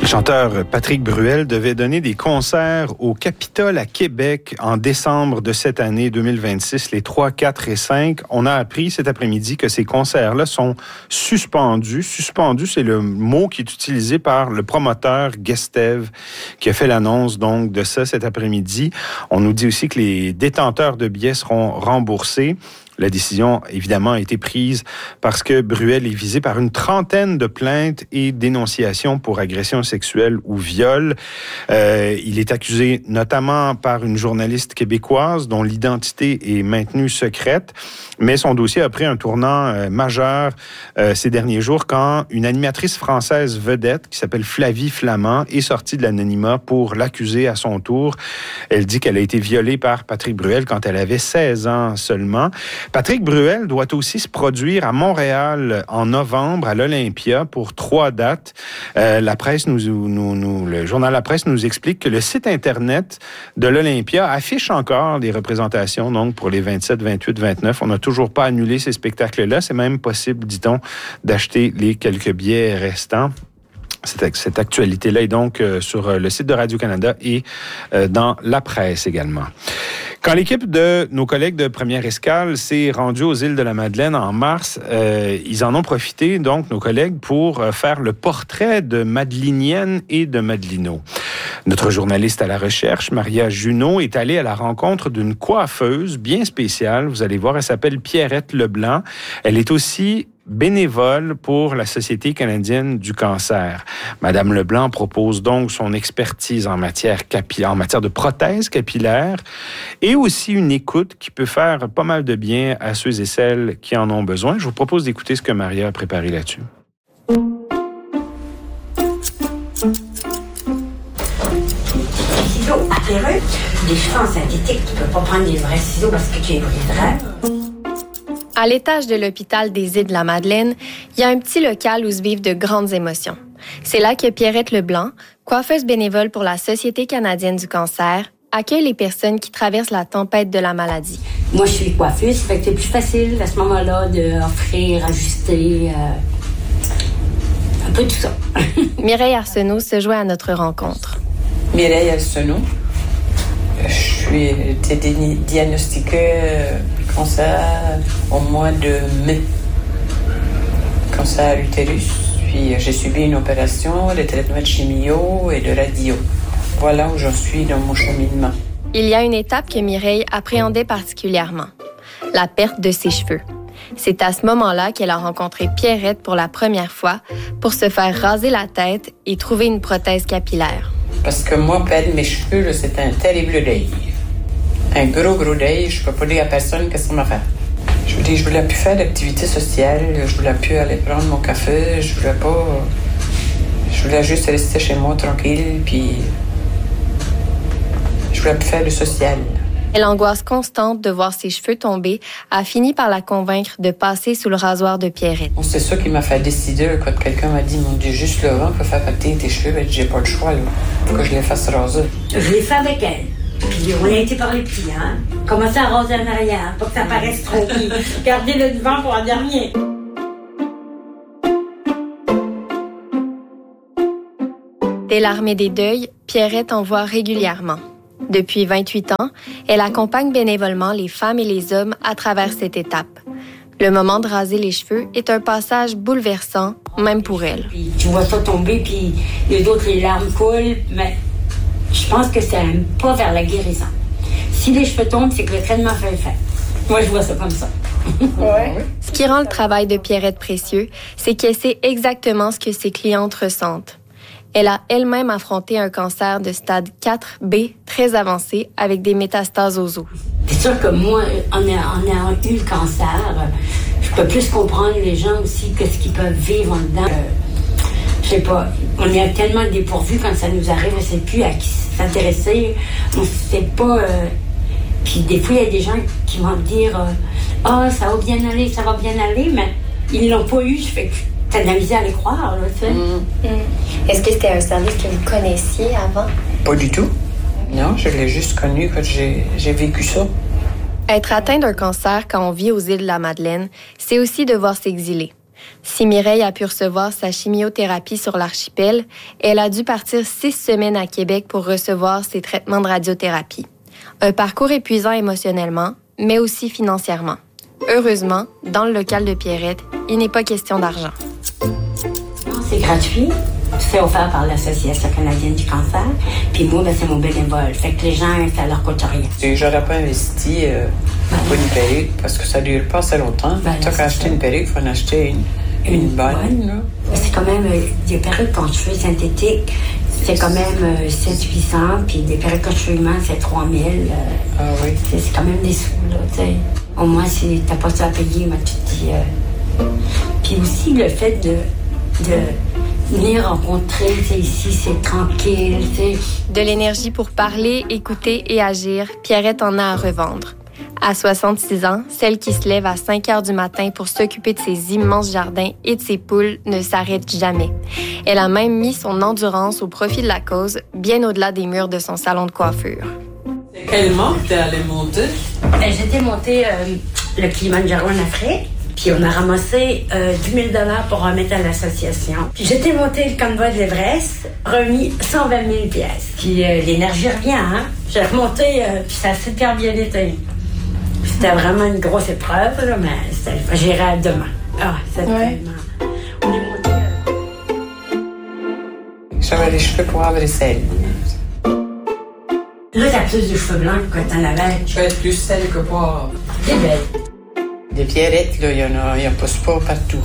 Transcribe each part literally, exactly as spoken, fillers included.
Le chanteur Patrick Bruel devait donner des concerts au Capitole à Québec en décembre de cette année deux mille vingt-six, les trois, quatre et cinq. On a appris cet après-midi que ces concerts-là sont suspendus. Suspendus, c'est le mot qui est utilisé par le promoteur Guestev qui a fait l'annonce donc de ça cet après-midi. On nous dit aussi que les détenteurs de billets seront remboursés. La décision, évidemment, a été prise parce que Bruel est visé par une trentaine de plaintes et dénonciations pour agression sexuelle ou viol. Euh, il est accusé notamment par une journaliste québécoise dont l'identité est maintenue secrète, mais son dossier a pris un tournant euh, majeur euh, ces derniers jours quand une animatrice française vedette qui s'appelle Flavie Flament est sortie de l'anonymat pour l'accuser à son tour. Elle dit qu'elle a été violée par Patrick Bruel quand elle avait seize ans seulement. Patrick Bruel doit aussi se produire à Montréal en novembre à l'Olympia pour trois dates. Euh, la presse nous, nous, nous, le journal La Presse nous explique que le site Internet de l'Olympia affiche encore des représentations donc pour les vingt-sept, vingt-huit, vingt-neuf. On n'a toujours pas annulé ces spectacles-là. C'est même possible, dit-on, d'acheter les quelques billets restants. Cette, cette actualité-là est donc euh, sur le site de Radio-Canada et euh, dans la presse également. Quand l'équipe de nos collègues de Première Escale s'est rendue aux îles de la Madeleine en mars, euh, ils en ont profité, donc, nos collègues, pour euh, faire le portrait de Madeliniennes et de Madelinots. Notre journaliste à la recherche, Maria Junot, est allée à la rencontre d'une coiffeuse bien spéciale. Vous allez voir, elle s'appelle Pierrette Leblanc. Elle est aussi bénévole pour la Société canadienne du cancer. Madame Leblanc propose donc son expertise en matière, capi- en matière de prothèses capillaires et aussi une écoute qui peut faire pas mal de bien à ceux et celles qui en ont besoin. Je vous propose d'écouter ce que Maria a préparé là-dessus. Ciseaux à perruque, des cheveux en synthétique, tu peux pas prendre des vrais ciseaux parce que tu les briserais. À l'étage de l'hôpital des Îles de la Madeleine, il y a un petit local où se vivent de grandes émotions. C'est là que Pierrette Leblanc, coiffeuse bénévole pour la Société canadienne du cancer, accueille les personnes qui traversent la tempête de la maladie. Moi, je suis coiffeuse, ça fait que c'est plus facile à ce moment-là d'offrir, ajuster, euh, un peu tout ça. Mireille Arsenault se joint à notre rencontre. Mireille Arsenault. Je suis été diagnostiquée cancer au mois de mai. Cancer à l'utérus. Puis j'ai subi une opération, des traitements de chimio et de radio. Voilà où j'en suis dans mon cheminement. Il y a une étape que Mireille appréhendait particulièrement, la perte de ses cheveux. C'est à ce moment-là qu'elle a rencontré Pierrette pour la première fois pour se faire raser la tête et trouver une prothèse capillaire. Parce que moi, perdre mes cheveux, là, c'est un terrible deuil. Un gros, gros deuil. Je ne peux pas dire à personne qu'est-ce qu'on m'a fait. Je veux dire, je ne voulais plus faire d'activité sociale. Je ne voulais plus aller prendre mon café. Je voulais pas... Je voulais juste rester chez moi, tranquille, puis... Je voulais plus faire de social. L'angoisse constante de voir ses cheveux tomber a fini par la convaincre de passer sous le rasoir de Pierrette. Bon, c'est ça qui m'a fait décider quand quelqu'un m'a dit « Mon Dieu, juste le vent peut faire partir tes cheveux. » J'ai pas le choix, là. Faut que je les fasse raser. Je l'ai fait avec elle. Puis on a été par les pieds, hein. Commencez à raser en arrière, pas que ça paraisse trop. Puis gardez le devant pour un dernier. Dès l'armée des deuils, Pierrette en voit régulièrement. Depuis vingt-huit ans, elle accompagne bénévolement les femmes et les hommes à travers cette étape. Le moment de raser les cheveux est un passage bouleversant, même pour elle. Puis tu vois ça tomber, puis les autres, les larmes coulent, mais je pense que c'est un pas vers la guérison. Si les cheveux tombent, c'est que le traitement fait le fait. Moi, je vois ça comme ça. Ouais. Ce qui rend le travail de Pierrette précieux, c'est qu'elle sait exactement ce que ses clientes ressentent. Elle a elle-même affronté un cancer de stade quatre B très avancé avec des métastases aux os. C'est sûr que moi, en ayant eu le cancer, je peux plus comprendre les gens aussi que ce qu'ils peuvent vivre en dedans. Euh, je sais pas, on est tellement dépourvus quand ça nous arrive, on ne sait plus à qui s'intéresser, on ne sait pas... Euh, puis des fois, il y a des gens qui vont dire « Ah, oh, ça va bien aller, ça va bien aller », mais ils l'ont pas eu, je fais que... T'as de la misère à les croire, là, tu sais. Mmh. Mmh. Est-ce que c'était un service que vous connaissiez avant? Pas du tout. Non, je l'ai juste connu quand j'ai, j'ai vécu ça. Être atteint d'un cancer quand on vit aux îles de la Madeleine, c'est aussi devoir s'exiler. Si Mireille a pu recevoir sa chimiothérapie sur l'archipel, elle a dû partir six semaines à Québec pour recevoir ses traitements de radiothérapie. Un parcours épuisant émotionnellement, mais aussi financièrement. Heureusement, dans le local de Pierrette, il n'est pas question d'argent. C'est gratuit. C'est offert par l'Association canadienne du cancer. Puis moi, ben, c'est mon bénévole. Fait que les gens, ça leur coûte rien. J'aurais pas investi euh, ben, pour une perruque parce que ça dure pas assez longtemps. Ben, tu as acheté une perruque, il faut en acheter une, une, une bonne. bonne. Là. C'est quand même euh, des perruques en cheveux synthétiques. C'est quand même euh, sept cents à huit cents. Puis des perruques en cheveux humains, c'est trois mille. Euh, ah oui. C'est, c'est quand même des sous, là, tu sais. Au moins, si t'as pas ça à payer, moi, tu te dis... Euh... Puis aussi, le fait de... de venir rencontrer, c'est ici, c'est tranquille, c'est... De l'énergie pour parler, écouter et agir, Pierrette en a à revendre. À soixante-six ans, celle qui se lève à cinq heures du matin pour s'occuper de ses immenses jardins et de ses poules ne s'arrête jamais. Elle a même mis son endurance au profit de la cause, bien au-delà des murs de son salon de coiffure. Quel manque t'es allée monter? Ben, j'étais montée euh, le Kilimanjaro en Afrique. Puis on a ramassé euh, dix mille dollars pour remettre à l'association. Puis j'étais montée le convoi de l'Everest, remis cent vingt mille pièces. Puis euh, l'énergie revient, hein. J'ai remonté, euh, puis ça a super bien été. C'était vraiment une grosse épreuve, là, mais c'était, j'irai à demain. Ah, c'était ouais. Tellement... On est monté... Euh... J'avais les cheveux pour avoir les selles. Là, t'as plus de cheveux blancs que t'en avais. Je vais être plus selle que poire. T'es belle. Des pierrettes, là, il y en a, il y en pousse pas partout.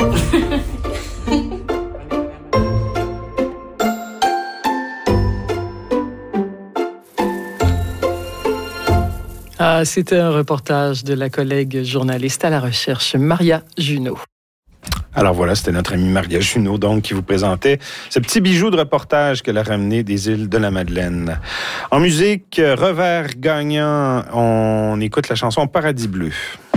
Ah, c'était un reportage de la collègue journaliste à la recherche, Maria Junot. Alors voilà, c'était notre amie Maria Junot, donc, qui vous présentait ce petit bijou de reportage qu'elle a ramené des îles de la Madeleine. En musique, revers gagnant, on écoute la chanson Paradis bleu.